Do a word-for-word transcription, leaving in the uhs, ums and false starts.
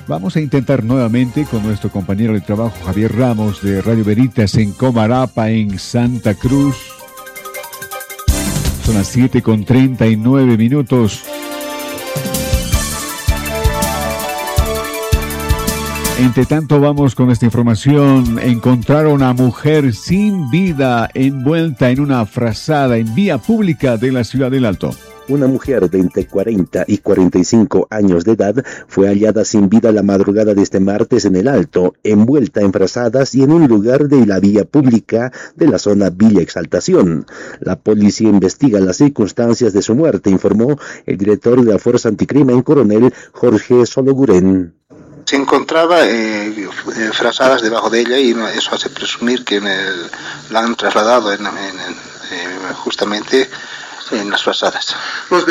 Vamos a intentar nuevamente con nuestro compañero de trabajo Javier Ramos de Radio Veritas en Comarapa, en Santa Cruz. Son las siete con treinta y nueve minutos. Entre tanto, vamos con esta información. Encontraron a mujer sin vida envuelta en una frazada en vía pública de la ciudad del Alto. Una mujer de entre cuarenta y cuarenta y cinco años de edad fue hallada sin vida la madrugada de este martes en el Alto, envuelta en frazadas y en un lugar de la vía pública de la zona Villa Exaltación. La policía investiga las circunstancias de su muerte, informó el director de la Fuerza Anticrimen, coronel Jorge Sologuren. Se encontraba eh, frazadas debajo de ella y eso hace presumir que en el, la han trasladado en, en, en, eh, justamente en las frazadas.